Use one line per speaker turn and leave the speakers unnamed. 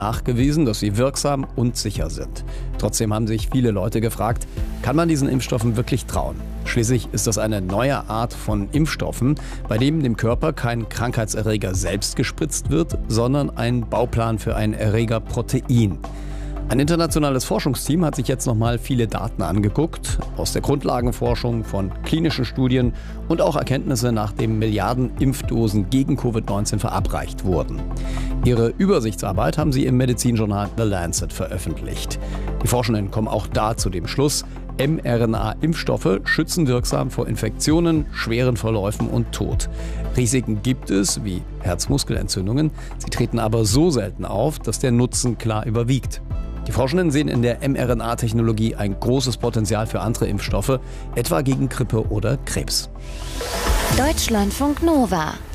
nachgewiesen, dass sie wirksam und sicher sind. Trotzdem haben sich viele Leute gefragt, kann man diesen Impfstoffen wirklich trauen? Schließlich ist das eine neue Art von Impfstoffen, bei dem Körper kein Krankheitserreger selbst gespritzt wird, sondern ein Bauplan für ein Erregerprotein. Ein internationales Forschungsteam hat sich jetzt nochmal viele Daten angeguckt, aus der Grundlagenforschung, von klinischen Studien und auch Erkenntnisse, nachdem Milliarden Impfdosen gegen Covid-19 verabreicht wurden. Ihre Übersichtsarbeit haben sie im Medizinjournal The Lancet veröffentlicht. Die Forschenden kommen auch da zu dem Schluss, mRNA-Impfstoffe schützen wirksam vor Infektionen, schweren Verläufen und Tod. Risiken gibt es, wie Herzmuskelentzündungen, sie treten aber so selten auf, dass der Nutzen klar überwiegt. Die Forschenden sehen in der mRNA-Technologie ein großes Potenzial für andere Impfstoffe, etwa gegen Grippe oder Krebs.
Deutschlandfunk Nova